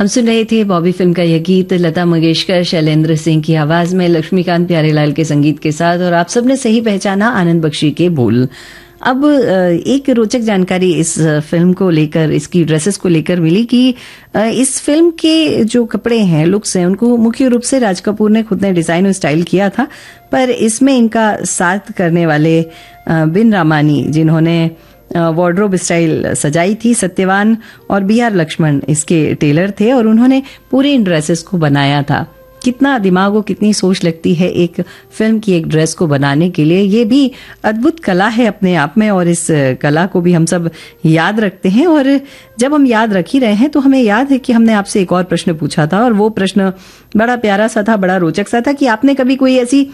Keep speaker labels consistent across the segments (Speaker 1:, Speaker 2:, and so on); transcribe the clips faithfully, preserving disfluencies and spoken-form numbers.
Speaker 1: हम सुन रहे थे बॉबी फिल्म का यह गीत लता मंगेशकर शैलेंद्र सिंह की आवाज में लक्ष्मीकांत प्यारेलाल के संगीत के साथ, और आप सबने सही पहचाना आनंद बख्शी के बोल। अब एक रोचक जानकारी इस फिल्म को लेकर, इसकी ड्रेसेस को लेकर मिली कि इस फिल्म के जो कपड़े हैं, लुक्स हैं, उनको मुख्य रूप से राज कपूर ने खुद ने डिजाइन और स्टाइल किया था, पर इसमें इनका साथ करने वाले बिन रामानी, जिन्होंने वार्डरोब स्टाइल सजाई थी, सत्यवान और बी आर लक्ष्मण इसके टेलर थे और उन्होंने पूरे इन ड्रेसेस को बनाया था। कितना दिमाग और कितनी सोच लगती है एक फिल्म की एक ड्रेस को बनाने के लिए। ये भी अद्भुत कला है अपने आप में, और इस कला को भी हम सब याद रखते हैं। और जब हम याद रख ही रहे हैं तो हमें याद है कि हमने आपसे एक और प्रश्न पूछा था, और वो प्रश्न बड़ा प्यारा सा था, बड़ा रोचक सा था कि आपने कभी कोई ऐसी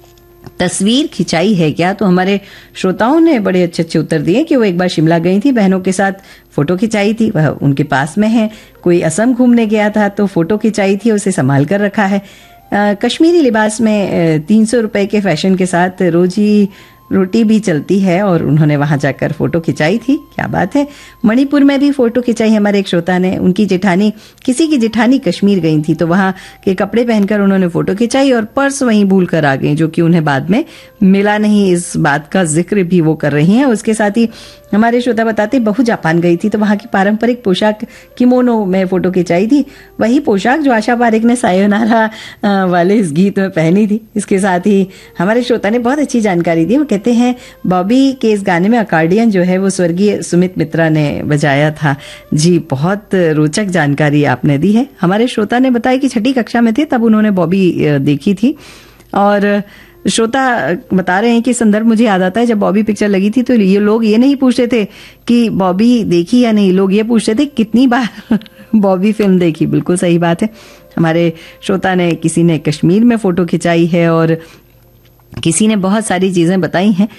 Speaker 1: तस्वीर खिंचाई है क्या? तो हमारे श्रोताओं ने बड़े अच्छे अच्छे उत्तर दिए कि वो एक बार शिमला गई थी, बहनों के साथ फोटो खिंचाई थी, वह उनके पास में है। कोई असम घूमने गया था तो फोटो खिंचाई थी, उसे संभाल कर रखा है। आ, कश्मीरी लिबास में तीन सौ रुपए के फैशन के साथ रोजी रोटी भी चलती है और उन्होंने वहां जाकर फोटो खिंचाई थी। क्या बात है। मणिपुर में भी फोटो खिंचाई हमारे एक श्रोता ने। उनकी जेठानी, किसी की जेठानी कश्मीर गई थी तो वहां के कपड़े पहनकर उन्होंने फोटो खिंचाई और पर्स वहीं भूल कर आ गई, जो कि उन्हें बाद में मिला नहीं। इस बात का जिक्र भी वो कर रही हैं। उसके साथ ही हमारे श्रोता बताते, बहू जापान गई थी तो वहां की पारंपरिक पोशाक किमोनो में फोटो खिंचाई थी, वही पोशाक जो आशा पारेख ने सायोनारा वाले इस गीत में पहनी थी। इसके साथ ही हमारे श्रोता ने बहुत अच्छी जानकारी दी। वो कहते हैं बॉबी के इस गाने में अकॉर्डियन जो है वो स्वर्गीय सुमित मित्रा ने बजाया था। जी, बहुत रोचक जानकारी आपने दी है। हमारे श्रोता ने बताया कि छठी कक्षा में थे तब उन्होंने बॉबी देखी थी, और श्रोता बता रहे हैं कि संदर्भ मुझे याद आता है जब बॉबी पिक्चर लगी थी तो ये लोग ये नहीं पूछते थे कि बॉबी देखी या नहीं, लोग ये पूछते थे कितनी बार बॉबी फिल्म देखी। बिल्कुल सही बात है। हमारे श्रोता ने, किसी ने कश्मीर में फोटो खिंचाई है और किसी ने बहुत सारी चीजें बताई हैं।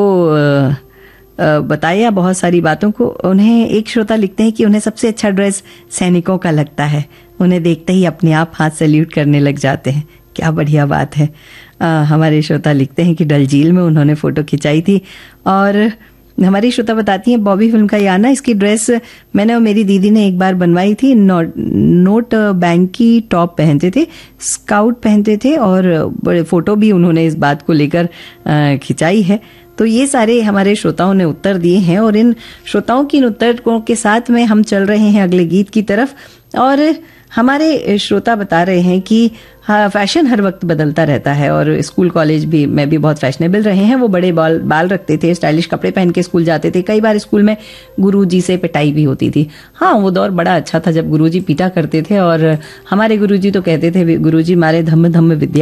Speaker 1: तो बताया बहुत सारी बातों को। उन्हें एक श्रोता लिखते हैं कि उन्हें सबसे अच्छा ड्रेस सैनिकों का लगता है, उन्हें देखते ही अपने आप हाथ सैल्यूट करने लग जाते हैं। क्या बढ़िया बात है। आ, हमारे श्रोता लिखते हैं कि डल झील में उन्होंने फोटो खिंचाई थी। और हमारी श्रोता बताती हैं बॉबी फिल्म का ये आना, इसकी ड्रेस मैंने और मेरी दीदी ने एक बार बनवाई थी। नोट नोट बैंक की टॉप पहनते थे, स्काउट पहनते थे, और बड़े फोटो भी उन्होंने इस बात को लेकर खिंचाई है। तो ये सारे हमारे श्रोताओं ने उत्तर दिए हैं, और इन श्रोताओं की इन उत्तरों के साथ में हम चल रहे हैं अगले गीत की तरफ। और हमारे श्रोता बता रहे हैं कि हाँ, फैशन हर वक्त बदलता रहता है, और स्कूल कॉलेज भी में भी बहुत फैशनेबल रहे हैं। वो बड़े बाल बाल रखते थे, स्टाइलिश कपड़े पहन के स्कूल जाते थे। कई बार स्कूल में गुरुजी से पिटाई भी होती थी। हाँ, वो दौर बड़ा अच्छा था जब गुरुजी पीटा करते थे, और हमारे गुरुजी तो कहते थे, गुरुजी मारे धम्म धम्म विद्या